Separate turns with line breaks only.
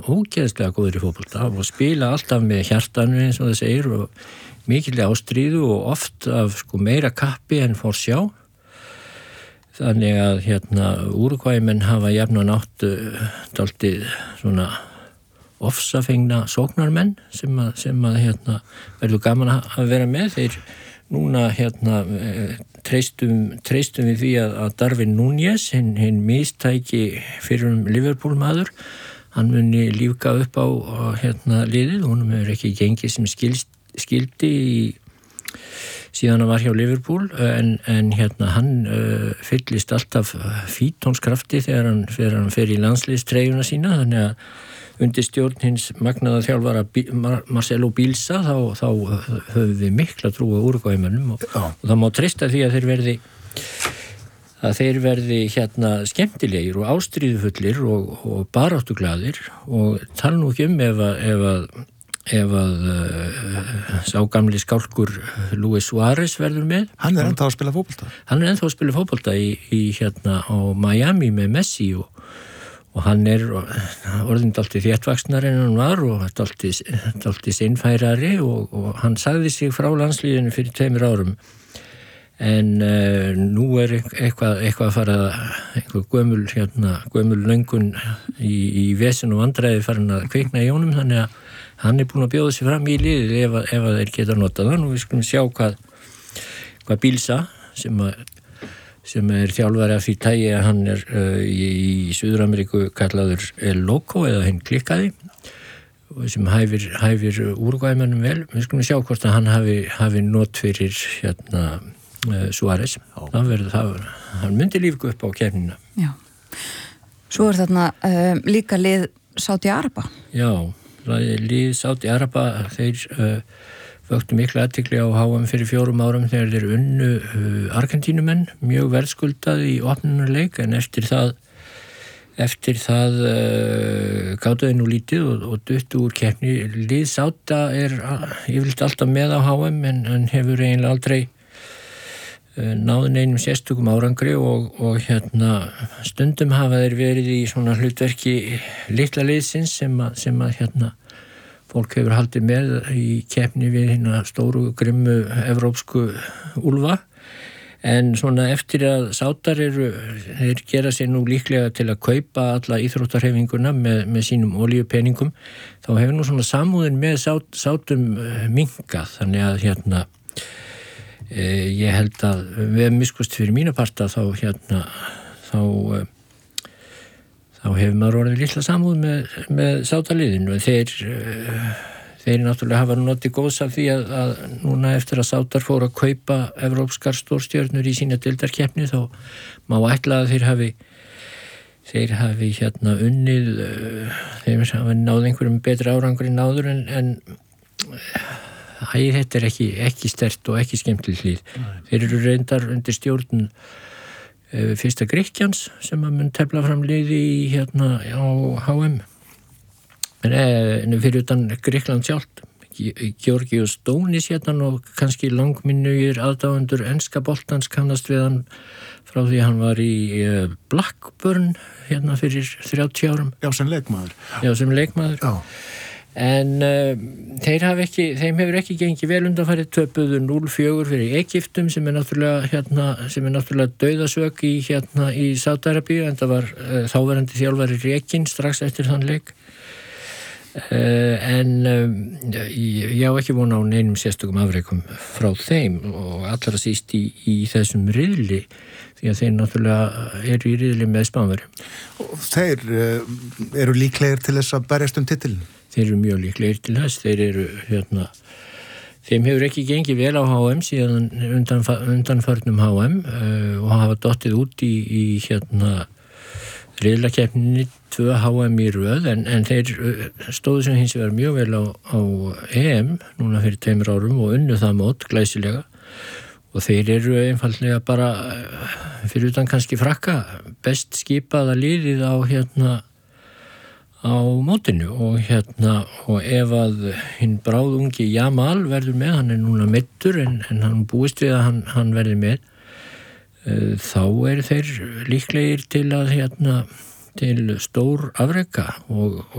ógeðslega góður í fótbolta og spila alltaf með hjartanu eins og það segir og mikilvæg ástríðu og oft af meira kappi en forsjá. Þannig að Úrúgvæmenn hafa jafnan átt dálítið svona ofsafengna sóknarmenn sem verður gaman að vera með. Þeir núna treystum við því að Darwin Núñez, hinn mistæki fyrir Liverpool maður, hann muni lífga upp á liðið, honum hefur ekki gengið sem skildi síðan hann var hjá Liverpool en hann fyllist alltaf fítónskrafti þegar hann fer í landsliðstreyjuna sína, þannig að undir stjórn hins magnaða þjálfara Marcelo Bielsa þá höfum við mikla trú á Úrúgvæmönnum og það má treysta því að þeir verði skemmtilegir og ástríðufullir og baráttuglaðir og tala nú ekki ef að sá gamli skálkur Luis Suárez verður með.
Hann ennþá að spila fótbolta.
Hann ennþá að spila fótbolta í á Miami með Messi og hann orðinn dálítið þéttvaxnar en hann var og dálítið sinnfærari og hann sagði sig frá landsliðinu fyrir 2 árum. En nú eitthvað að fara gömul löngun í vesen og vandræði farin að kvikna í honum, þannig að hann búinn að bjóða sig fram í liðið ef að þeir geta notað hann og við skulum sjá hvað Bielsa sem þjálfari af því tagi að hann í Suður-Ameríku kallaður El Loco eða hinn klikkaði sem hæfir Úrúgvæmönnum vel. Við skulum sjá hvort að hann hafi not fyrir Suárez. Hann myndi lífga upp á keppnina.
Já. Svo þarna líka lið Sádi-Araba.
Já, lið Sádi-Araba, þeir vöktu mikla athygli á HM fyrir 4 árum þegar þeir unnu Argentínumenn, mjög verðskuldað í opnunarleik, en eftir það gátu þeir nú lítið og duttu úr keppni. Lið Sáda yfirleitt alltaf með á HM en hefur eiginlega aldrei náðu neinum sérstökum árangri og stundum hafa þeir verið í svona hlutverki litla liðsins sem að fólk hefur haldið með í keppni við hérna stóru grimmu evrópsku úlfa, en svona eftir að Sádar þeir gera sér nú líklega til að kaupa alla íþróttahreyfinguna með sínum olíupeningum, þá hefur nú svona samúðin með Sádum minnkað, þannig að ég held að við miskust fyrir mína parta þá hefur maður orðið litla samúð með Sádaliðinu. Þeir náttúrulega hafa notið góðs af því að núna eftir að Sádar fóru að kaupa evrópskar stórstjörnur í sína deildarkeppni þá má ætla að þeir hafi unnið, þeir hafi náð einhverjum betri árangur en áður en þetta ekki sterkt og ekki skemmtileg hlið. Þeir eru reyndar undir stjórn fyrsta Grikkjans sem að mun tefla fram liði á HM. En fyrir utan Grikkland sjálft, Georgios Dónis og kannski langminnugir aðdáendur enska boltans kannast við hann frá því hann var í Blackburn fyrir 30 árum.
Já, sem leikmaður.
Já. En þeim hefur ekki gengið vel undanfarið, töpuðu 0-4 fyrir Egyptum sem náttúrulega dauðasök í Sádi-Arabíu, en það var þáverandi þjálfari rekinn strax eftir þann leik. En ég á ekki vona á neinum sérstökum afreikum frá þeim og allra síst í þessum riðli, því að þeir náttúrulega eru í riðli með Spánverjum.
Og þeir eru líklegir til þess að berjast titilin?
Þeir eru mjög líklegir til þess. Þeir eru þeim hefur ekki gengið vel á HM síðan undanfarnum HM og hafa dottið út í riðlakeppninni 2 HM í röð, en þeir stóðu sem hins vegar mjög vel á EM núna fyrir 2 árum og unnu það mót glæsilega, og þeir eru einfaldlega bara fyrir utan kannski Frakka best skipaða liðið á mótinu og ef að hinn bráðungi Jamal verður með, hann núna meiddur en hann búist við að hann verði með, þá eru þeir líklegir til að til stór afreka og